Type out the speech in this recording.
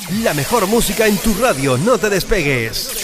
La mejor música en tu radio, no te despegues.